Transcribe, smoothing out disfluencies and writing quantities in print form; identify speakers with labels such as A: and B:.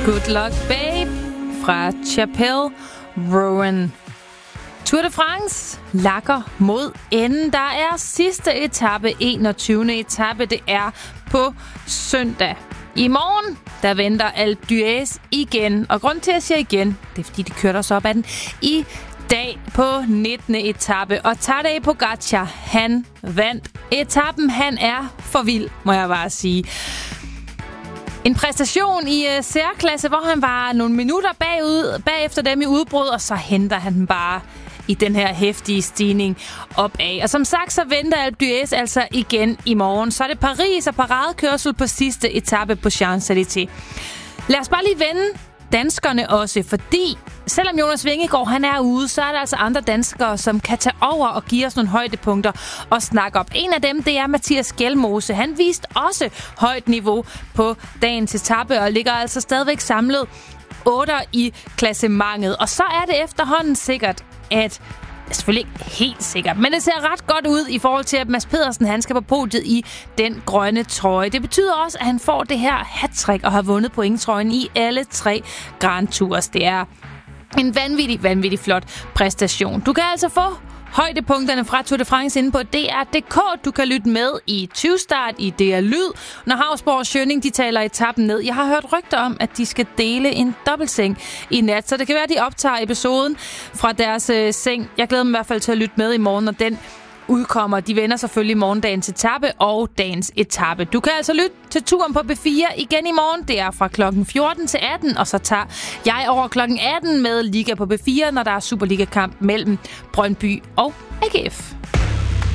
A: Good Luck Babe fra Chappelle Rowan. Tour de France lakker mod enden. Der er sidste etape, 21. etape. Det er på søndag. I morgen, der venter Alpe d'Huez igen. Og grund til, at jeg siger igen, det er, fordi de kørte os op ad den i dag på 19. etape. Og Tadej Pogačar, han vandt etappen. Han er for vild, må jeg bare sige. En præstation i særklasse, hvor han var nogle minutter bagefter dem i udbrud, og så henter han dem bare i den her heftige stigning opad. Og som sagt, så venter Alpe d'Huez altså igen i morgen. Så er det Paris og paradekørsel på sidste etape på Champs-Élysées. Lad os bare lige vende danskerne også, fordi selvom Jonas Vingegaard han er ude, så er der altså andre danskere, som kan tage over og give os nogle højdepunkter og snakke op. En af dem, det er Mathias Gjelmose. Han viste også højt niveau på dagens etape og ligger altså stadigvæk samlet 8 i klassementet. Og så er det efterhånden sikkert, at selvfølgelig ikke helt sikkert, men det ser ret godt ud i forhold til, at Mads Pedersen han skal på podiet i den grønne trøje. Det betyder også, at han får det her hattrick og har vundet pointtrøjen i alle 3 Grand Tours. Det er en vanvittig flot præstation. Du kan altså få højdepunkterne fra Tour de France inde på DR.dk. Du kan lytte med i 20-start i DR Lyd, når Hausborg og Schønning de taler etappen ned. Jeg har hørt rygter om, at de skal dele en dobbeltseng i nat, så det kan være, at de optager episoden fra deres seng. Jeg glæder mig i hvert fald til at lytte med i morgen, når den udkommer. De vender selvfølgelig morgendagens etape og dagens etape. Du kan altså lytte til turen på B4 igen i morgen. Det er fra klokken 14 til 18, og så tager jeg over klokken 18 med Liga på B4, når der er Superliga-kamp mellem Brøndby og AGF.